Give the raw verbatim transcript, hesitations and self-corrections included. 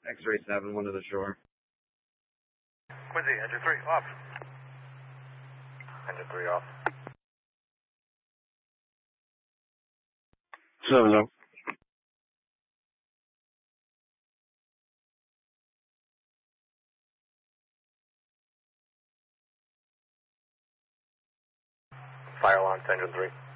X-ray seven, one to the shore. Quincy, engine three off. Engine three off. Seven up. Fire alarm to engine three.